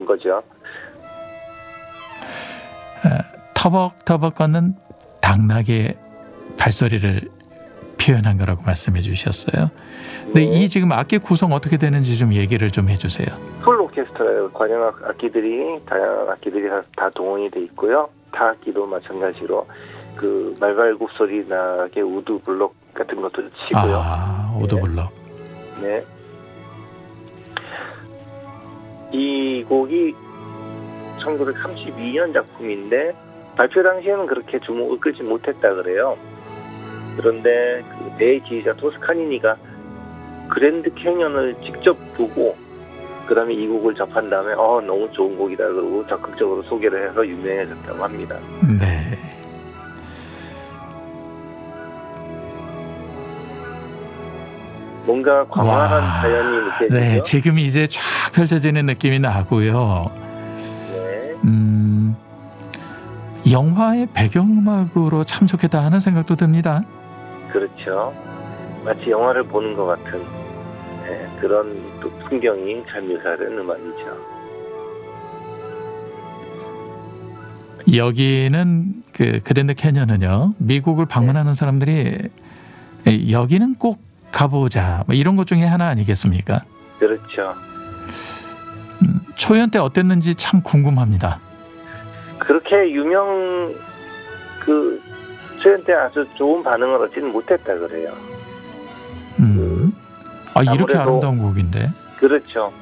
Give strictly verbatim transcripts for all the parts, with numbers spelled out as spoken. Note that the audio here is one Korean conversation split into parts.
거죠. 터벅터벅 걷는 당나귀의 발소리를 표현한 거라고 말씀해 주셨어요. 근데 네. 이 지금 악기 구성 어떻게 되는지 좀 얘기를 좀 해주세요. 풀 오케스트라예요. 관현 악기들이 다양한 악기들이 다, 다 동원이 돼 있고요. 타악기도 마찬가지로 그 말발굽 소리 나게 우드 블록 같은 것도 치고요. 아, 오도블럭. 네. 이 곡이 천구백삼십이 년 작품인데 발표 당시에는 그렇게 주목을 끌지 못했다 그래요. 그런데 그 대지휘자 토스카니니가 그랜드 캐년을 직접 보고 그 다음에 이 곡을 접한 다음에 어 너무 좋은 곡이다 그러고 적극적으로 소개를 해서 유명해졌다고 합니다. 네. 뭔가 광활한 와, 자연이 느껴지죠. 네, 지금 이제 쫙 펼쳐지는 느낌이 나고요. 네. 음, 영화의 배경음악으로 참 좋겠다 하는 생각도 듭니다. 그렇죠. 마치 영화를 보는 것 같은 네, 그런 또 풍경이 잘 묘사된 음악이죠. 여기는 그 그랜드 캐년은요, 미국을 방문하는 사람들이 여기는 꼭 가보자 뭐 이런 것 중에 하나 아니겠습니까? 그렇죠. 음, 초연 때 어땠는지 참 궁금합니다. 그렇게 유명 그 초연 때 아주 좋은 반응을 얻지는 못했다 그래요. 음. 아, 이렇게 아무래도- 아름다운 곡인데. 그렇죠.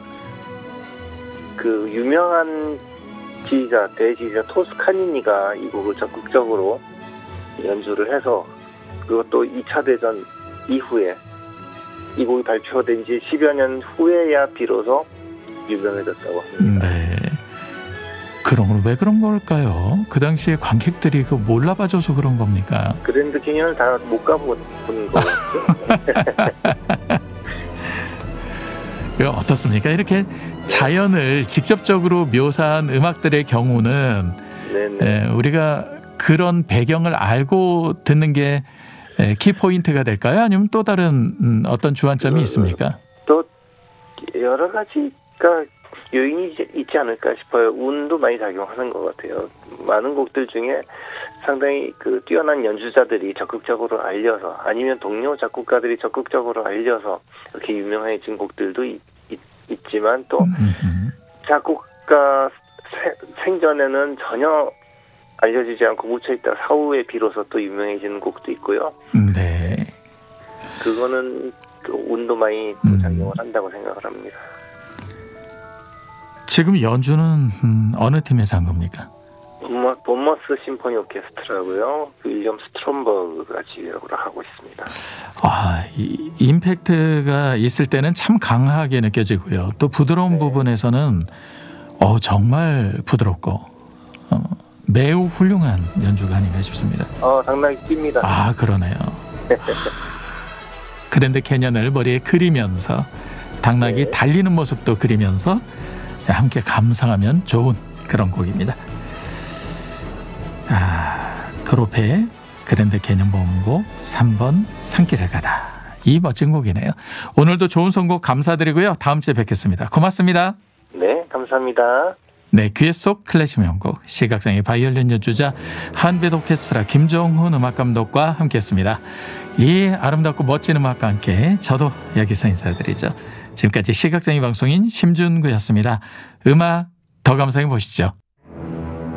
그 유명한 지휘자 대지휘자 토스카니니가 이 곡을 적극적으로 연주를 해서 그것도 이 차 대전 이후에 이 곡이 발표된 지 십여 년 후에야 비로소 유명해졌다고 합니다. 네. 그런 건 왜 그런 걸까요? 그 당시에 관객들이 그 몰라봐줘서 그런 겁니까? 그랜드 캐년을 다 못 가본 거겠죠. 이거 어떻습니까? 이렇게 자연을 직접적으로 묘사한 음악들의 경우는 네네. 에, 우리가 그런 배경을 알고 듣는 게 에, 키포인트가 될까요? 아니면 또 다른 음, 어떤 주안점이 그, 있습니까? 또 여러 가지가 요인이 있지 않을까 싶어요. 운도 많이 작용하는 것 같아요. 많은 곡들 중에 상당히 그 뛰어난 연주자들이 적극적으로 알려서 아니면 동료 작곡가들이 적극적으로 알려서 이렇게 유명해진 곡들도 있, 있, 있지만 또 음흠. 작곡가 세, 생전에는 전혀 알려지지 않고 묻혀있다 사후에 비로소 또 유명해지는 곡도 있고요. 네. 그거는 그 운도 많이 또 음. 작용을 한다고 생각을 합니다. 지금 연주는 음, 어느 팀에서 한 겁니까? 본머, 본머스 심포니 오케스트라고요. 윌리엄 스트롬버그가 지휘를 하고 있습니다. 아, 이 임팩트가 있을 때는 참 강하게 느껴지고요. 또 부드러운 네. 부분에서는 어, 정말 부드럽고 어, 매우 훌륭한 연주가 아닌가 싶습니다. 어, 당나귀 뜁니다. 아, 그러네요. 그랜드 캐년을 머리에 그리면서 당나귀 네. 달리는 모습도 그리면서 함께 감상하면 좋은 그런 곡입니다. 아, 그로페의 그랜드 캐년 모음곡 삼 번 산길을 가다. 이 멋진 곡이네요. 오늘도 좋은 선곡 감사드리고요. 다음 주에 뵙겠습니다. 고맙습니다. 네, 감사합니다. 네, 귀에 쏙 클래식 명곡 시각장애 바이올린 연주자 한빛 오케스트라 김종훈 음악감독과 함께했습니다. 이 아름답고 멋진 음악과 함께 저도 여기서 인사드리죠. 지금까지 시각장애 방송인 심준구였습니다. 음악 더 감상해 보시죠.